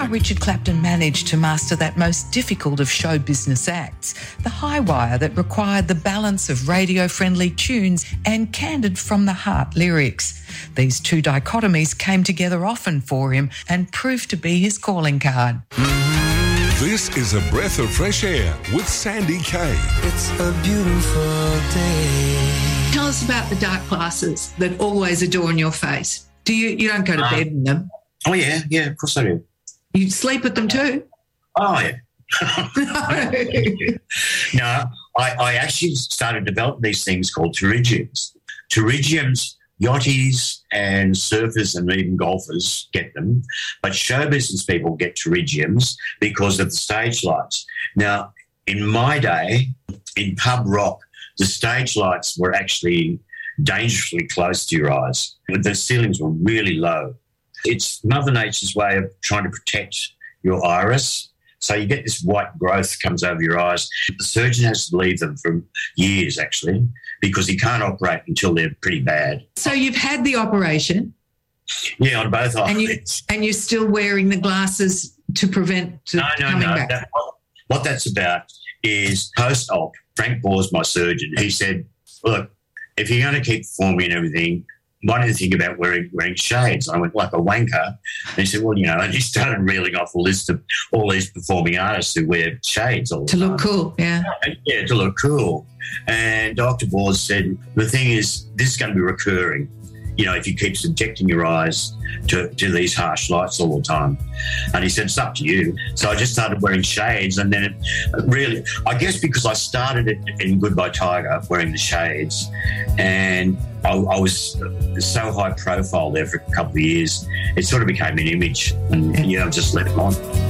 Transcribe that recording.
Richard Clapton managed to master that most difficult of show business acts, the high wire that required the balance of radio-friendly tunes and candid from the heart lyrics. These two dichotomies came together often for him and proved to be his calling card. This is A Breath of Fresh Air with Sandy Kay. It's a beautiful day. Tell us about the dark glasses that always adorn your face. You don't go to bed in them? Oh, yeah, of course I do. You sleep with them too? Oh, yeah. No, I actually started developing these things called pterygiums. Pterygiums, yachties and surfers and even golfers get them, but show business people get pterygiums because of the stage lights. Now, in my day, in pub rock, the stage lights were actually dangerously close to your eyes. The ceilings were really low. It's Mother Nature's way of trying to protect your iris. So you get this white growth comes over your eyes. The surgeon has to leave them for years, actually, because he can't operate until they're pretty bad. So you've had the operation? Yeah, on both eyes. And you're still wearing the glasses to prevent coming back? What that's about is post-op, Frank Bors, my surgeon, he said, look, if you're going to keep performing and everything, why don't you think about wearing shades? I went like a wanker. And he said, well, and he started reeling off a list of all these performing artists who wear shades all the time. To look cool, yeah. Yeah, to look cool. And Dr. Bors said, the thing is, this is going to be recurring, if you keep subjecting your eyes to these harsh lights all the time. And he said, it's up to you. So I just started wearing shades, and then it really, I guess because I started it in Goodbye Tiger, wearing the shades, and I was so high profile there for a couple of years, it sort of became an image, and, I just let it on.